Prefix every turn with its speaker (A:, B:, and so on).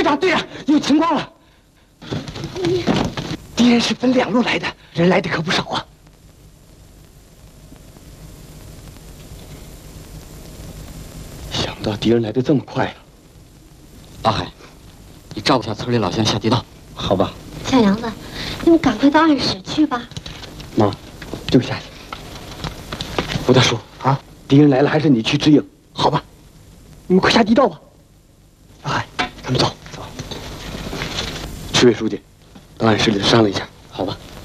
A: 长，队长，有情况了！敌人是分2路来的，人来的可不少啊。想不到敌人来的这么快啊！
B: 阿海，你照顾下村里老乡下地道，
A: 好吧。
C: 小杨子，你们赶快到暗室去吧。
A: 妈，就下去。吴大叔啊，敌人来了，还是你去指引，好吧？你们快下地道吧。阿海，咱们走。去魏书记，到暗室里商量一下，好吧？